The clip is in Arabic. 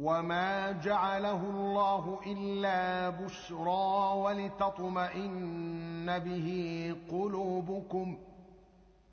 وما جعله الله الا بشرى ولتطمئن به قلوبكم